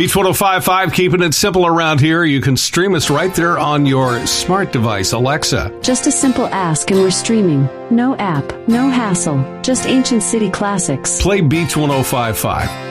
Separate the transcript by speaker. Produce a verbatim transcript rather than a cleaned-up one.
Speaker 1: Beach one oh five point five, keeping it simple around here. You can stream us right there on your smart device, Alexa.
Speaker 2: Just a simple ask and we're streaming. No app, no hassle, just ancient city classics.
Speaker 1: Play Beach one oh five point five.